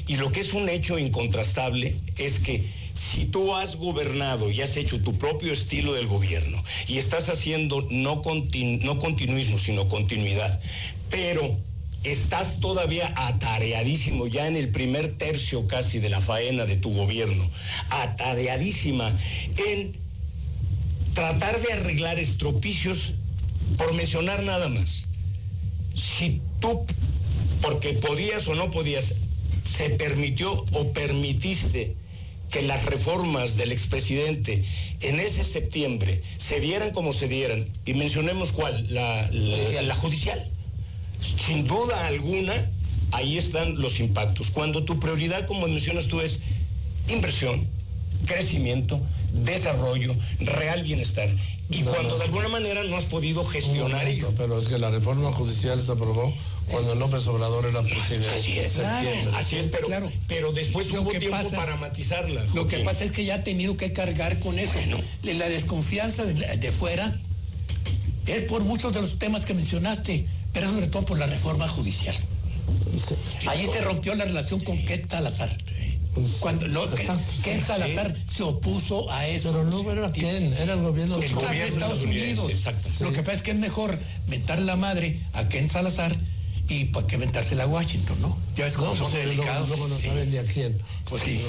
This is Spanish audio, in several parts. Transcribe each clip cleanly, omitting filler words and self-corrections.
Y lo que es un hecho incontrastable es que si tú has gobernado y has hecho tu propio estilo del gobierno y estás haciendo no continuismo, sino continuidad, pero estás todavía atareadísimo ya en el primer tercio casi de la faena de tu gobierno, atareadísima en tratar de arreglar estropicios, por mencionar nada más. Si tú, porque podías o no podías, se permitió o permitiste que las reformas del expresidente en ese septiembre se dieran como se dieran, y mencionemos cuál, la judicial. Sin duda alguna, ahí están los impactos. Cuando tu prioridad, como mencionas tú, es inversión, crecimiento, desarrollo, real bienestar. Y cuando de alguna manera no has podido gestionar ello. Pero es que la reforma judicial se aprobó cuando López Obrador era presidente. Así es, así es, pero después hubo tiempo para matizarla. Lo que pasa es que ya ha tenido que cargar con eso. Bueno. La desconfianza de fuera es por muchos de los temas que mencionaste, pero sobre todo por la reforma judicial. Sí. Ahí se rompió la relación con Ken Salazar. Cuando Ken Salazar se opuso a eso. Pero no era Ken, era el gobierno de Estados Unidos. Exacto. Lo que pasa es que es mejor mentar la madre a Ken Salazar y para que mentársela a Washington, ¿no? Ya ves cómo son delicados. Luego no saben ni a quién. Pues sí.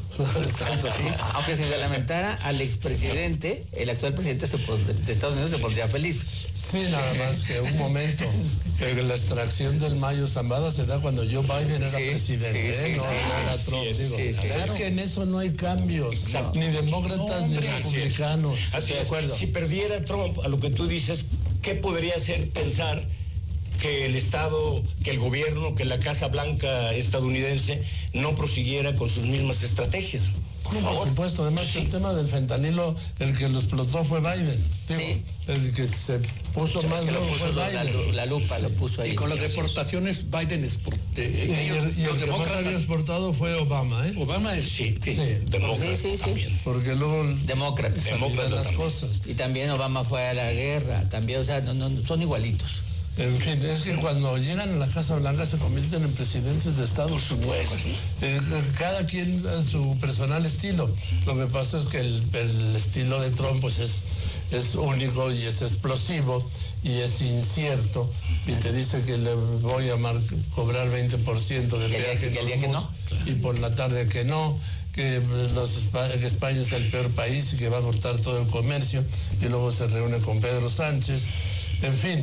Aunque se le lamentara al expresidente, el actual presidente de Estados Unidos se pondría feliz. Sí, nada más que un momento. La extracción del Mayo Zambada se da cuando Joe Biden era presidente, no era Trump. Es que en eso no hay cambios, ni demócratas ni republicanos. Así de acuerdo. Si perdiera Trump, a lo que tú dices, ¿qué podría hacer pensar que el Estado, que el gobierno, que la Casa Blanca estadounidense no prosiguiera con sus mismas estrategias? Por supuesto, además el tema del fentanilo, el que lo explotó fue Biden. El que se puso más loco fue Biden. La lupa lo puso ahí. Y con las deportaciones, Biden y el que más había exportado fue Obama, ¿eh? Obama sí. Demócrata también. Porque luego demócrata las cosas. Y también Obama fue a la guerra, también, o sea, no son igualitos. En fin, es que cuando llegan a la Casa Blanca se convierten en presidentes de Estados Unidos. Cada quien a su personal estilo. Lo que pasa es que el estilo de Trump pues es único y es explosivo y es incierto. Y te dice que le voy a cobrar 20% del viaje que no. Y por la tarde que no. Que España es el peor país y que va a cortar todo el comercio. Y luego se reúne con Pedro Sánchez. En fin.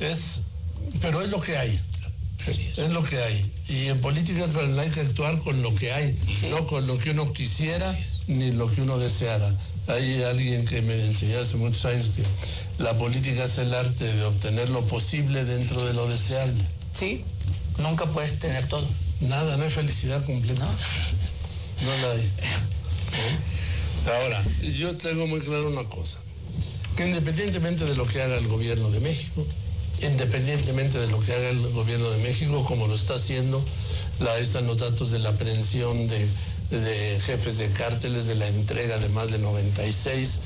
Pero es lo que hay. Es lo que hay. Y en política hay que actuar con lo que hay, no con lo que uno quisiera ni lo que uno deseara. Hay alguien que me enseñó hace muchos años que la política es el arte de obtener lo posible dentro de lo deseable. Sí, nunca puedes tener todo. Nada, no hay felicidad completa. No la hay. Ahora, yo tengo muy claro una cosa, que independientemente de lo que haga el gobierno de México, como lo está haciendo, están los datos de la aprehensión de jefes de cárteles, de la entrega de más de 96,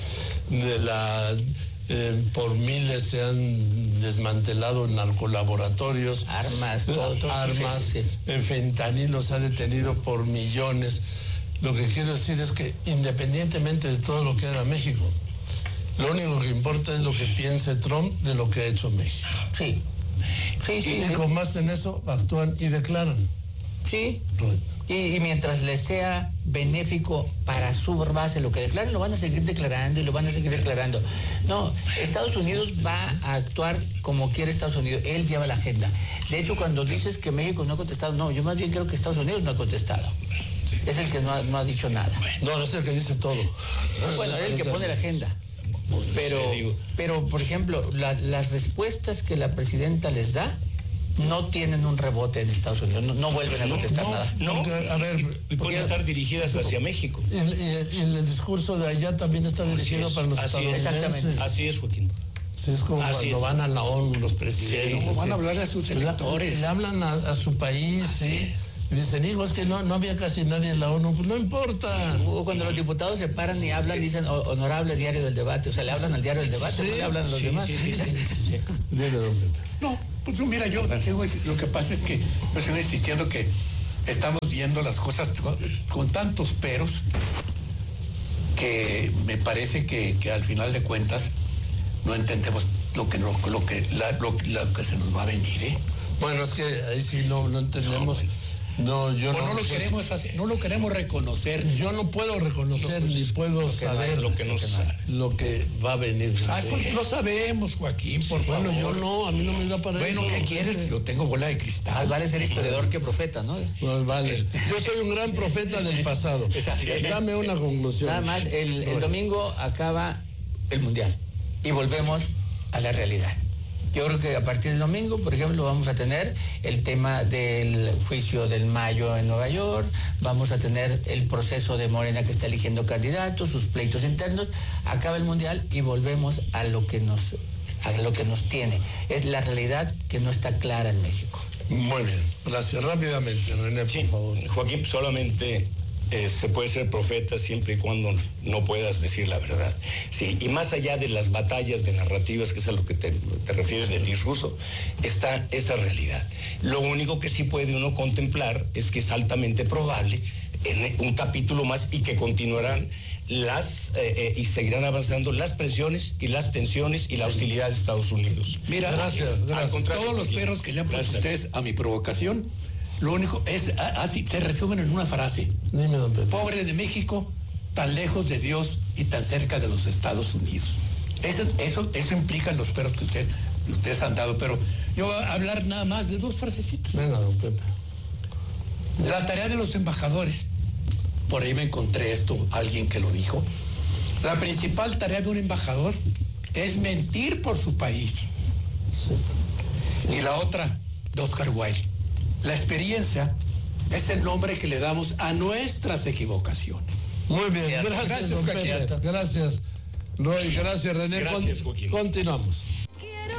por miles se han desmantelado narcolaboratorios, armas, fentanilo se ha detenido por millones. Lo que quiero decir es que independientemente de todo lo que haga México, lo único que importa es lo que piense Trump de lo que ha hecho México. Sí. Y con más en eso actúan y declaran. Sí. Y mientras les sea benéfico para su base lo que declaren, lo van a seguir declarando y lo van a seguir declarando. No, Estados Unidos va a actuar como quiere Estados Unidos. Él lleva la agenda. De hecho, cuando dices que México no ha contestado, no, yo más bien creo que Estados Unidos no ha contestado. Es el que no ha dicho nada. No es el que dice todo. Bueno, es el que pone la agenda. Pero por ejemplo, las respuestas que la presidenta les da no tienen un rebote en Estados Unidos, no vuelven a contestar nada. A ver, pueden estar dirigidas hacia México. Y el discurso de allá también está dirigido para los estadounidenses. Exactamente. Así es, Joaquín. Sí, es como cuando van a la ONU los presidentes. ¿Cómo van a hablar a sus electores? Le hablan a su país, sí. Y dicen, hijo, es que no había casi nadie en la ONU, pues no importa. Cuando los diputados se paran y hablan, dicen honorable diario del debate, o sea, le hablan al diario del debate, no le hablan a los demás. No, pues mira, yo digo, lo que pasa es que yo estoy insistiendo que estamos viendo las cosas con tantos peros que me parece que al final de cuentas no entendemos lo que se nos va a venir, ¿eh? Bueno, es que ahí sí no entendemos. No, yo no lo queremos hacer, no lo queremos reconocer. Yo no puedo reconocer ni puedo saber lo que va a venir. Pues lo sabemos, Joaquín, por favor. Bueno, yo no, a mí no me da para eso. Bueno, ¿qué quieres? Yo tengo bola de cristal. Vale ser historiador que profeta, ¿no? Pues vale. Yo soy un gran profeta del pasado. Dame una conclusión. Nada más, el domingo acaba el Mundial y volvemos a la realidad. Yo creo que a partir del domingo, por ejemplo, vamos a tener el tema del juicio del Mayo en Nueva York, vamos a tener el proceso de Morena que está eligiendo candidatos, sus pleitos internos, acaba el Mundial y volvemos a lo que nos tiene. Es la realidad que no está clara en México. Muy bien, gracias. Rápidamente, René, por favor. Joaquín, solamente se puede ser profeta siempre y cuando no puedas decir la verdad. Sí, y más allá de las batallas de narrativas, que es a lo que te refieres del discurso, está esa realidad. Lo único que sí puede uno contemplar es que es altamente probable en un capítulo más y que continuarán y seguirán avanzando las presiones y las tensiones y la hostilidad de Estados Unidos. Mira, gracias. Todos los perros que le han puesto ustedes a mi provocación, lo único es, así se resumen en una frase. Dime, don Pepe. Pobre de México, tan lejos de Dios y tan cerca de los Estados Unidos. Eso implica los perros que ustedes han dado, pero yo voy a hablar nada más de dos frasecitas. Venga, don Pepe. La tarea de los embajadores, por ahí me encontré esto, alguien que lo dijo. La principal tarea de un embajador es mentir por su país. Sí. Y la otra, de Oscar Wilde. La experiencia es el nombre que le damos a nuestras equivocaciones. Muy bien, gracias don Pepe. Gracias, Roy, gracias, René. Gracias, Joaquín. Continuamos.